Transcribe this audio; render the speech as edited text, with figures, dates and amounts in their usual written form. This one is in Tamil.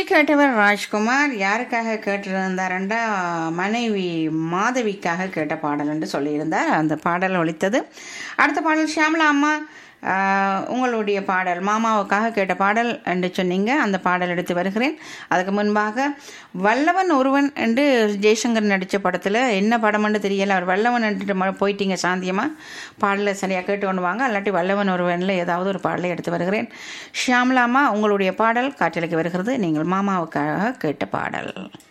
விரும்பி கேட்டவர் ராஜ்குமார். யாருக்காக கேட்டிருந்தாரண்டா மனைவி மாதவிக்காக கேட்ட பாடல் என்று சொல்லியிருந்தார். அந்த பாடல் ஒலித்தது. அடுத்த பாடல் ஷியாமலா அம்மா, உங்களுடைய பாடல் மாமாவுக்காக கேட்ட பாடல் என்று சொன்னீங்க. அந்த பாடல் எடுத்து வருகிறேன். அதுக்கு முன்பாக வல்லவன் ஒருவன் என்று ஜெய்சங்கர் நடித்த படத்தில் என்ன படம்னு தெரியல, அவர் வல்லவன் என்று போயிட்டீங்க சாந்தியமாக. பாடலை சரியாக கேட்டு கொண்டு வாங்க, இல்லாட்டி வல்லவன் ஒருவனில் ஏதாவது ஒரு பாடலை எடுத்து வருகிறேன். ஷியாமலாமா, உங்களுடைய பாடல் காற்றலைக்கு வருகிறது. நீங்கள் மாமாவுக்காக கேட்ட பாடல்.